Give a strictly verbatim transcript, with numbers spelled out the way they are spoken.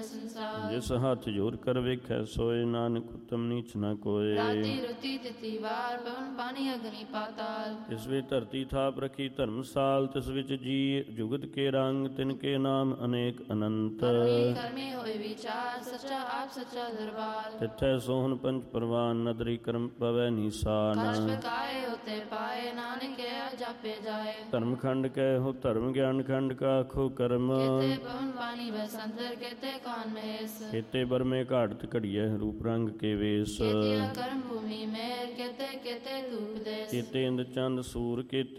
ਸੰਸਾਰ। ਜਿਸ ਹੱਥ ਜੋੜ ਕਰ ਵੇਖੈ ਸੋਏ, ਨਾਨਕ ਉਤਮ ਨੀਚ ਨਾ ਕੋਏ। ਰਾਤੀ ਰੁਤੀ ਤਿਥੀ ਵਾਰ, ਪਵਨ ਪਾਣੀ ਅਗਨੀ ਪਾਤਾਲ। ਤਿਸ ਵਿੱਚ ਧਰਤੀ ਥਾਪ ਰਖੀ ਧਰਮਸਾਲ, ਤਿਸ ਵਿੱਚ ਜੀ ਜੁਗਤ ਕੇ ਰੰਗ, ਤਿਨ ਕੇ ਨਾਮ ਅਨੇਕ ਅਨੰਤ। ਕਰਮੀ ਕਰਮੀ ਹੋਏ ਵਿਚਾਰ, ਸੱਚਾ ਆਪ ਸੱਚਾ ਦਰਬਾਰ। ਤਿੱਥੈ ਸੋਹਣ ਪੰਚ ਪਰਵਾਨ, ਨਦਰੀ ਕਰਮ ਪਵੈ ਨੀਸਾਨ। ਕਸ਼ਟ ਕਾਏ ਉਤੇ ਪਾਏ, ਨਾਨਕ ਕਿਆ ਜਾਪੇ ਜਾਏ। ਧਰਮ ਖੰਡ ਕਹਿ ਹੋ ਧਰਮ, ਗਿਆਨ ਖੰਡ ਕਾ ਆਖੋ ਕਰਮ। ਕੇਤੇ ਪਵਨ ਪਾਣੀ ਬਸੰਤਰ, ਕੇਤੇ ਕੌਣ ਮਹੇਸ਼। ਕੇਤੇ ਬਰਮੇ ਘਾੜਤ ਘੜੀਐ, ਰੂਪ ਰੰਗ ਕੇ ਵੇਸ। ਕੇਤਿਆ ਕਰਮ ਭੂਮि ਮੇਰ, ਕੇਤੇ ਕੇਤੇ ਧੂਪ ਦੇਸ। ਕੇਤੇ ਇੰਦ ਚੰਦ ਸੂਰ, ਕੇਤੇ